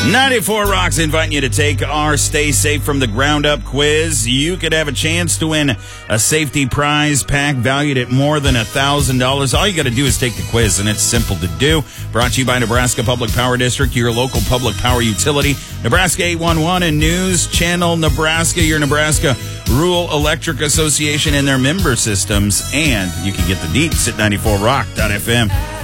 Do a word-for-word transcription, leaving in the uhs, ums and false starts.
ninety-four Rocks inviting you to take our Stay Safe from the Ground Up quiz. You could have a chance to win a safety prize pack valued at more than one thousand dollars. All you got to do is take the quiz, and it's simple to do. Brought to you by Nebraska Public Power District, your local public power utility. Nebraska eight one one and News Channel Nebraska, your Nebraska Rural Electric Association and their member systems. And you can get the deets at ninety-four rock dot f m.